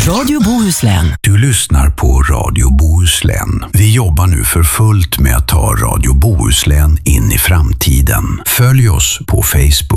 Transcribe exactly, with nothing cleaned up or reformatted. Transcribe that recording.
Radio Bohuslän. Du lyssnar på Radio Bohuslän. Vi jobbar nu för fullt med att ta Radio Bohuslän in i framtiden. Följ oss på Facebook.